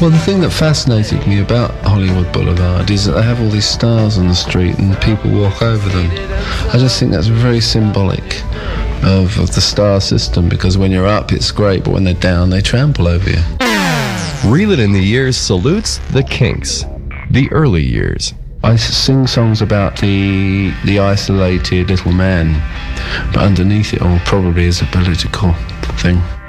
Well, the thing that fascinated me about Hollywood Boulevard is that they have all these stars on the street and people walk over them. I just think that's very symbolic of the star system, because when you're up, it's great, but when they're down, they trample over you. Reel It in the Years salutes the Kinks, the early years. I sing songs about the isolated little man, but underneath it all probably is a political thing.